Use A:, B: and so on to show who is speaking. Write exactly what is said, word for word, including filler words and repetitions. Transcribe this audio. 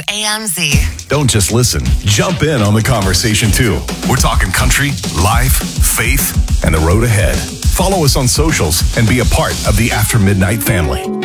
A: A M Z.
B: Don't just listen. Jump in on the conversation too. We're talking country, life, faith, and the road ahead. Follow us on socials and be a part of the After Midnight family.